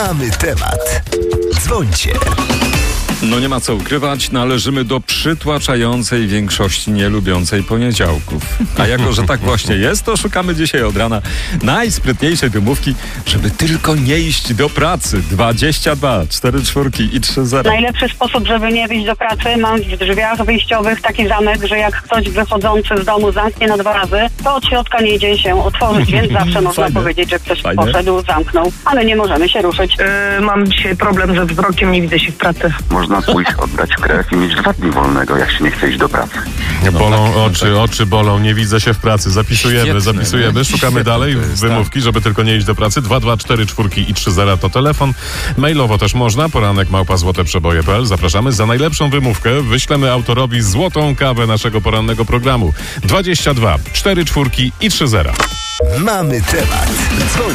Mamy temat. Dzwońcie. No nie ma co ukrywać, należymy do przytłaczającej większości nielubiącej poniedziałków. A jako, że tak właśnie jest, to szukamy dzisiaj od rana najsprytniejszej wymówki, żeby tylko nie iść do pracy. 22, 4 czwórki i 3 zera. Najlepszy sposób, żeby nie wyjść do pracy, mam w drzwiach wyjściowych taki zamek, że jak ktoś wychodzący z domu zamknie na 2 razy, to od środka nie idzie się otworzyć, więc zawsze można powiedzieć, że ktoś poszedł, zamknał, ale nie możemy się ruszyć. Mam dzisiaj problem ze wzrokiem, nie widzę się w pracy. Można pójść, oddać krew i mieć 2 dni wolnego, jak się nie chce iść do pracy. Bolą oczy bolą, nie widzę się w pracy. Zapisujemy, szukamy dalej wymówki, żeby tylko nie iść do pracy. 2, 4 czwórki i 3 zera to telefon. Mailowo też można, poranek@złoteprzeboje.pl. Zapraszamy. Za najlepszą wymówkę wyślemy autorowi złotą kawę naszego porannego programu. 22, 4 czwórki i 3 zera. Mamy temat. Dzwońcie.